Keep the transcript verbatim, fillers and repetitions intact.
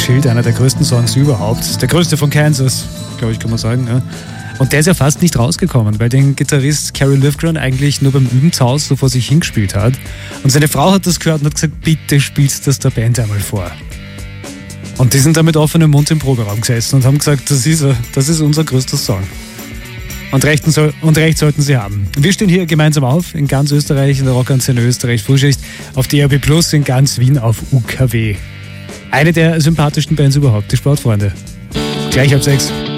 Shield, einer der größten Songs überhaupt. Der größte von Kansas, glaube ich, kann man sagen. Ja. Und der ist ja fast nicht rausgekommen, weil den Gitarrist Kerry Livgren eigentlich nur beim Üben zu Hause so vor sich hingespielt hat. Und seine Frau hat das gehört und hat gesagt, bitte spielst das der Band einmal vor. Und die sind da mit offenem Mund im Proberaum gesessen und haben gesagt, das ist er, das ist unser größter Song. Und recht, soll, und recht sollten sie haben. Wir stehen hier gemeinsam auf, in ganz Österreich, in der Rockanszene Österreich Frühschicht, auf D R B Plus, in ganz Wien auf U K W. Eine der sympathischsten Bands überhaupt, die Sportfreunde. Gleich ab sechs.